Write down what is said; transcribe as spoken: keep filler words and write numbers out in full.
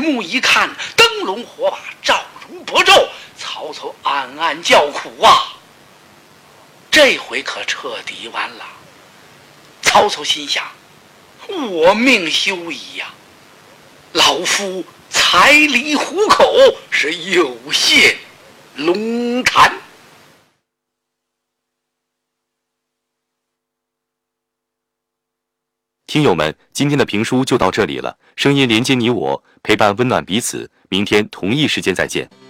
目一看，灯笼火把，照如薄昼，曹操暗暗叫苦啊！这回可彻底完了。曹操心想：我命休矣呀！老夫财离虎口，是有陷龙潭。 听友们，今天的评书就到这里了。声音连接你我，陪伴温暖彼此。明天同一时间再见。